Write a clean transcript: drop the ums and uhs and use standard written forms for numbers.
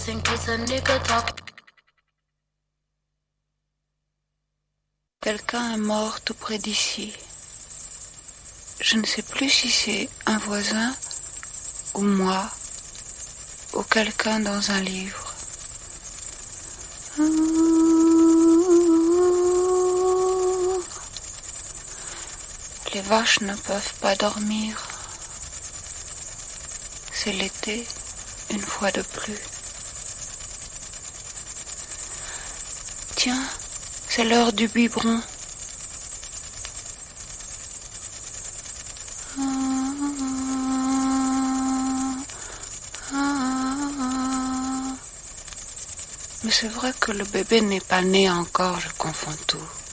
think it's a nigga talk. Quelqu'un est mort tout près d'ici. Je ne sais plus si c'est un voisin ou moi ou quelqu'un dans un livre. Les vaches ne peuvent pas dormir. C'est l'été, une fois de plus. Tiens, c'est l'heure du biberon. Mais c'est vrai que le bébé n'est pas né encore, je confonds tout.